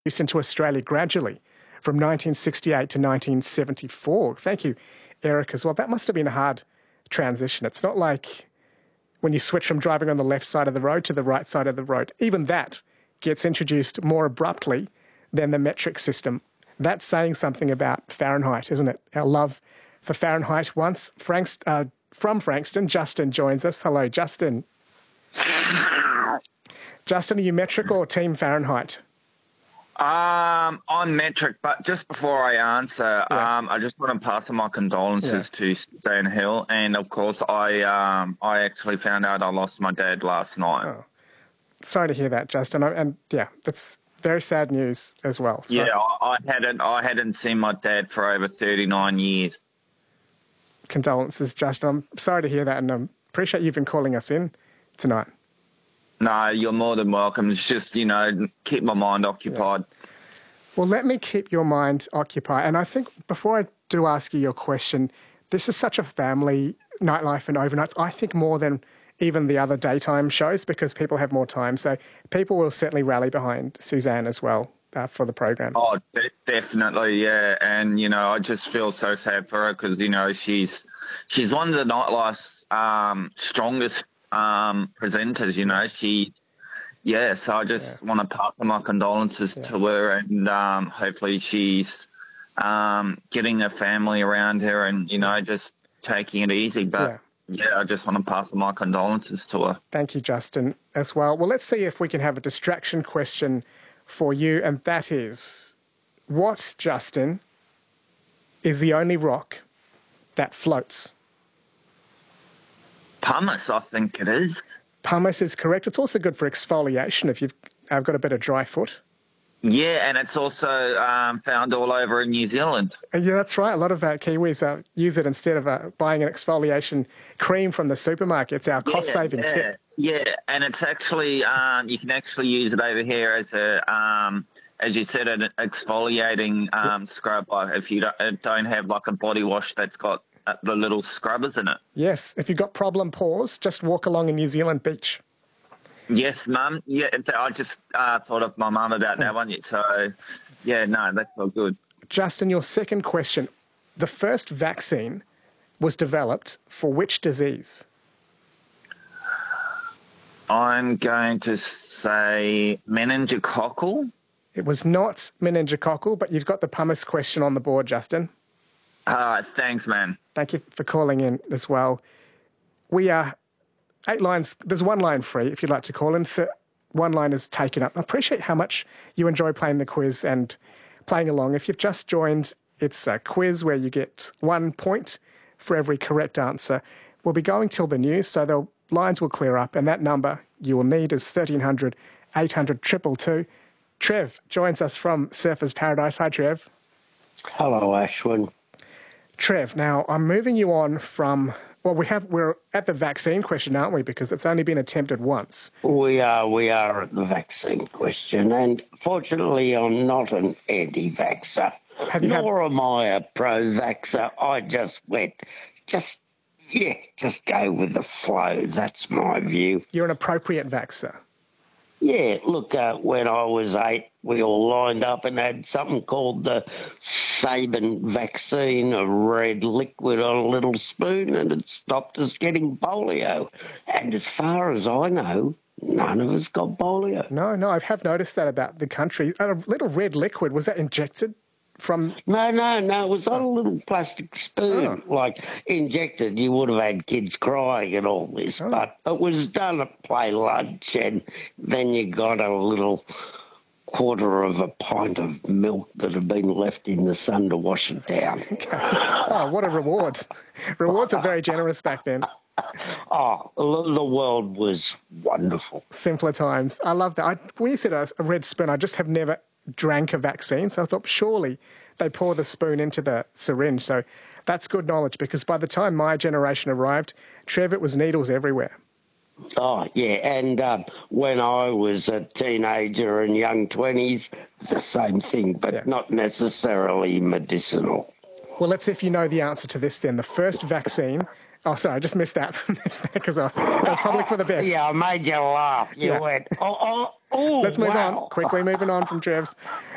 introduced into Australia gradually from 1968 to 1974. Thank you, Eric, as well. That must have been a hard transition. It's not like when you switch from driving on the left side of the road to the right side of the road. Even that gets introduced more abruptly than the metric system. That's saying something about Fahrenheit, isn't it? Our love for Fahrenheit. Once from Frankston, Justin joins us. Hello, Justin. Justin, are you metric or team Fahrenheit? I'm metric, but just before I answer, I just want to pass on my condolences to Suzanne Hill, and of course, I actually found out I lost my dad last night. Oh. Sorry to hear that, Justin, and that's very sad news as well. So. Yeah, I hadn't seen my dad for over 39 years. Condolences, Justin. I'm sorry to hear that, and I appreciate you even calling us in tonight. No, you're more than welcome. It's just, keep my mind occupied. Yeah. Well, let me keep your mind occupied. And I think before I do ask you your question, this is such a family nightlife and overnights, I think more than even the other daytime shows because people have more time. So people will certainly rally behind Suzanne as well for the program. Oh, definitely, yeah. And, I just feel so sad for her because, she's one of the nightlife's strongest presenters, so I just want to pass on my condolences to her, and hopefully she's getting her family around her and, just taking it easy. But, I just want to pass on my condolences to her. Thank you, Justin, as well. Well, let's see if we can have a distraction question for you, and that is, what, Justin, is the only rock that floats? Pumice, I think it is. Pumice is correct. It's also good for exfoliation if you've got a bit of dry foot. Yeah, and it's also found all over in New Zealand. Yeah, that's right. A lot of Kiwis use it instead of buying an exfoliation cream from the supermarket. It's our cost-saving tip. Yeah, and it's actually, you can actually use it over here as as you said, an exfoliating scrub. If you don't have like a body wash that's got the little scrubbers in it. Yes, if you've got problem pores, just walk along a New Zealand beach. Yes, Mum. Yeah, I just thought of my mum about that one. So, that's all good. Justin, your second question. The first vaccine was developed for which disease? I'm going to say meningococcal. It was not meningococcal, but you've got the pumice question on the board, Justin. Thanks, man. Thank you for calling in as well. We are 8 lines. There's 1 line free if you'd like to call in. 1 line is taken up. I appreciate how much you enjoy playing the quiz and playing along. If you've just joined, it's a quiz where you get 1 point for every correct answer. We'll be going till the news, so the lines will clear up, and that number you will need is 1300 800 222. Trev joins us from Surfers Paradise. Hi, Trev. Hello, Ashwin. Trev, now I'm moving you on from, we're at the vaccine question, aren't we? Because it's only been attempted once. We are at the vaccine question, and fortunately I'm not an anti-vaxxer, nor am I a pro-vaxxer. I just go with the flow. That's my view. You're an appropriate vaxxer. Yeah, look, when I was 8, we all lined up and had something called the Sabin vaccine, a red liquid on a little spoon, and it stopped us getting polio. And as far as I know, none of us got polio. No, I have noticed that about the country. A little red liquid, was that injected from... No, it was on a little plastic spoon. Like, injected, you would have had kids crying and all this, but it was done at play lunch, and then you got a little quarter of a pint of milk that had been left in the sun to wash it down. Okay. Oh, what a reward. Rewards are very generous back then. Oh, the world was wonderful. Simpler times. I love that. When you said a red spoon, I just have never drank a vaccine, so I thought surely they pour the spoon into the syringe. So that's good knowledge, because by the time my generation arrived, Trev, it was needles everywhere. Oh, yeah, and when I was a teenager and young 20s, the same thing, but not necessarily medicinal. Well, let's see if you know the answer to this then. The first vaccine... Oh, sorry, I just missed that because that was probably for the best. Yeah, I made you laugh. You went, oh, let's move on. Quickly moving on from Trev's.